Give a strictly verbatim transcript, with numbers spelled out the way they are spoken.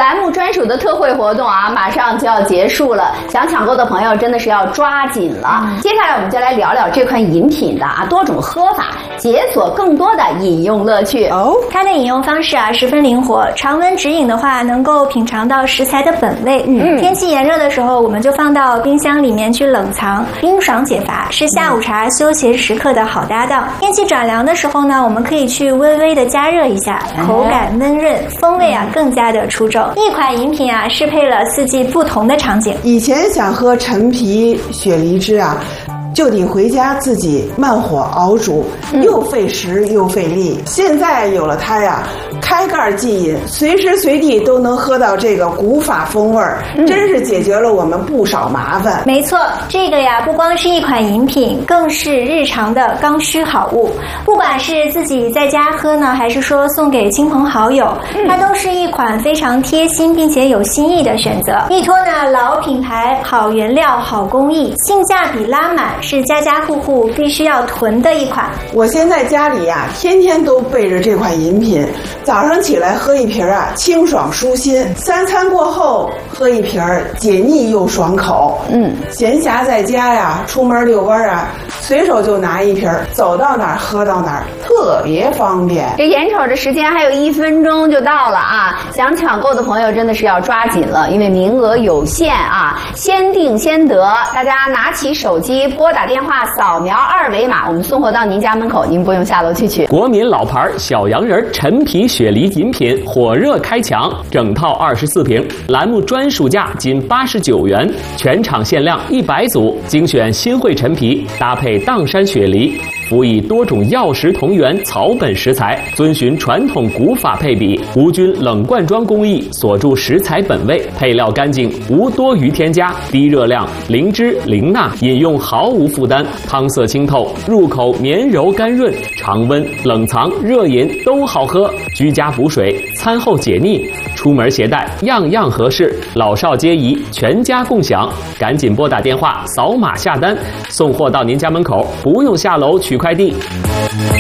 栏目专属的特惠活动啊，马上就要结束了，想抢购的朋友真的是要抓紧了。嗯、接下来我们就来聊聊这款饮品的啊多种喝法，解锁更多的饮用乐趣。 哦，它的饮用方式啊十分灵活，常温直饮的话能够品尝到食材的本味。嗯，天气炎热的时候，我们就放到冰箱里面去冷藏，冰爽解乏，是下午茶休闲时刻的好搭档。天气转凉的时候呢，我们可以去微微的加热一下，口感嫩润，风味啊更加的出众。一款饮品啊适配了四季不同的场景。 以前想喝陈皮雪梨汁啊，就得回家自己慢火熬煮，又费时又费力。现在有了它呀，开盖即饮，随时随地都能喝到这个古法风味儿，真是解决了我们不少麻烦。 没错，这个呀不光是一款饮品，更是日常的刚需好物。不管是自己在家喝呢，还是说送给亲朋好友，它都是一款非常贴心并且有新意的选择。依托呢老品牌、好原料、好工艺，性价比拉满，是家家户户必须要囤的一款。 我现在家里呀、啊，天天都备着这款饮品，早上起来喝一瓶啊，清爽舒心；三餐过后喝一瓶，解腻又爽口。嗯，闲暇在家呀，出门遛弯啊，随手就拿一瓶，走到哪儿喝到哪儿，特别方便。 这眼瞅着时间还有一分钟就到了啊，想抢购的朋友真的是要抓紧了，因为名额有限啊，先定先得。大家拿起手机拨打电话，扫描二维码，我们送货到您家门口，您不用下楼去取。 国民老牌小洋人陈皮雪梨饮品火热开抢，整套二十四瓶，栏目专属价仅八十九元，全场限量一百组，精选新会陈皮，搭配砀山雪梨，辅以多种药食同源草本食材，遵循传统古法配比，无菌冷灌装工艺，锁住食材本味，配料干净，无多余添加，低热量，零脂零钠，饮用毫无负担，汤色清透，入口绵柔甘润，常温、冷藏、热饮都好喝，居家补水，餐后解腻，出门携带样样合适，老少皆宜，全家共享。赶紧拨打电话，扫码下单，送货到您家门口，不用下楼取快递。